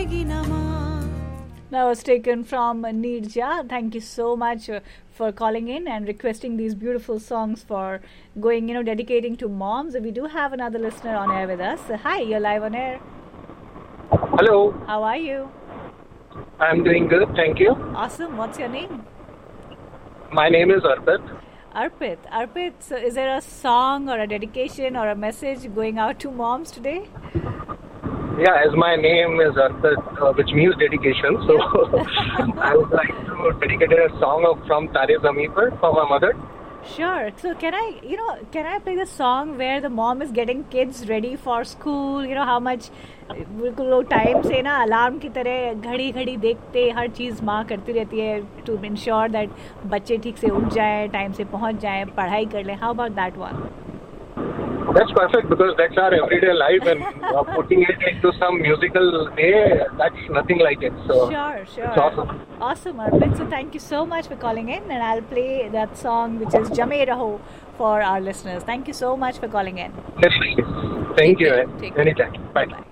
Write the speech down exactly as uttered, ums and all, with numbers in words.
That was taken from Neerja. Thank you so much uh, for calling in and requesting these beautiful songs for going, you know, dedicating to moms. We do have another listener on air with us. Uh, hi, you're live on air. Hello. How are you? I'm doing good, thank you. Awesome. What's your name? My name is Arpit. Arpit. Arpit, so is there a song or a dedication or a message going out to moms today? Yeah, as my name is Arpit, uh, which means dedication, so I would like to dedicate a song of, from Tare Zameen Par for my mother. Sure. So can I, you know, can I play the song where the mom is getting kids ready for school? You know how much बिल्कुल लोग time से ना alarm की तरह घड़ी घड़ी देखते हर चीज़ माँ करती रहती है टू इंश्योर दैट बच्चे ठीक से उठ जाएं, टाइम से पहुँच जाएं, पढ़ाई कर लें. How about that one? That's perfect because that's our everyday life and uh, putting it into some musical way, that's nothing like it. So Sure, sure. It's awesome. Awesome, Arpit. So thank you so much for calling in, and I'll play that song which is Jame Raho for our listeners. Thank you so much for calling in. Definitely. Thank Take you. care. Take care. Anytime. Bye. Bye.